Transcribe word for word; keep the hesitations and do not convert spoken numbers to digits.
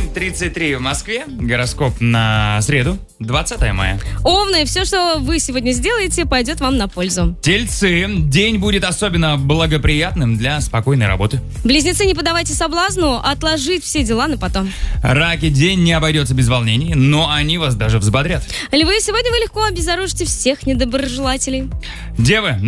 тридцать три в Москве. Гороскоп на среду, двадцатое мая. Овны, все, что вы сегодня сделаете, пойдет вам на пользу. Тельцы. День будет особенно благоприятным для спокойной работы. Близнецы, не поддавайте соблазну отложить все дела на потом. Раки. День не обойдется без волнений, но они вас даже взбодрят. Львы, сегодня вы легко обезоружите всех недоброжелателей. Девы.